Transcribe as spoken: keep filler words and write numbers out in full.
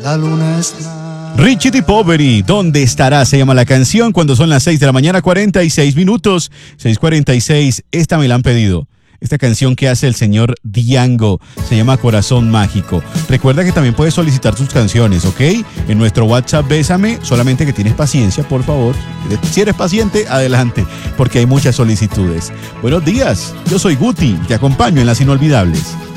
La luna está... Richie T. Poveri, ¿dónde estará? Se llama la canción cuando son las seis de la mañana, cuarenta y seis minutos. seis cuarenta y seis, esta me la han pedido. Esta canción que hace el señor Diango se llama Corazón Mágico. Recuerda que también puedes solicitar tus canciones, ¿ok? En nuestro WhatsApp Bésame, solamente que tienes paciencia, por favor. Si eres paciente, adelante, porque hay muchas solicitudes. Buenos días, yo soy Guti y te acompaño en Las Inolvidables.